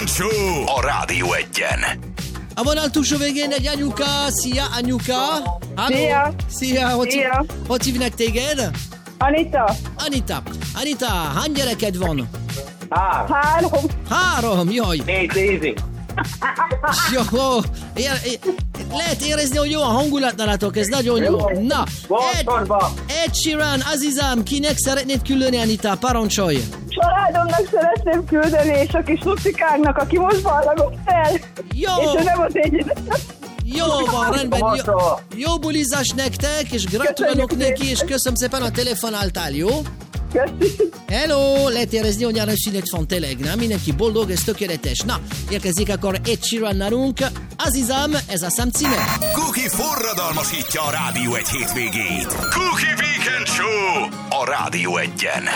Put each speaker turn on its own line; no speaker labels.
Weekend Show a Rádió Egyen.
A vonal túlsó végén egy anyuka. Szia, anyuka!
Szia!
Szia! Hogy hívnak téged? Anita, hány gyereked van? 3, jaj!
4.
Jó, lehet érezni, hogy jó a hangulat nálatok, ez nagyon jó. Na, Ed Sheeran, Azizam, kinek szeretnéd küldeni, Anita? Parancsolj!
Családomnak szeretném küldeni, és a kis Lucikáknak, aki most ballagott fel.
Jó!
És ő nem az egyik.
Jó van, rendben. Jó bulizás nektek, és gratulálok neki, és köszönöm szépen, a telefonáltál, jó?
Köszönöm.
Hello! Lehet érezni, hogy nyáron szünet van tényleg, nem? Mindenki boldog, ez tökéletes. Na, érkezik akkor Ed Sheeran nálunk. Azizam, ez a szám címe.
Cookie forradalmasítja a Rádió Egy hétvégét. Cookie Weekend Show a Rádió Egyen.